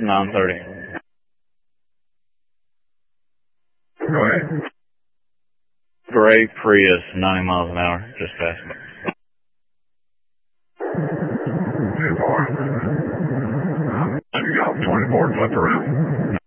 930. Go ahead. Gray Prius, 90 miles an hour, just passed me. Too far. You got 24 left around.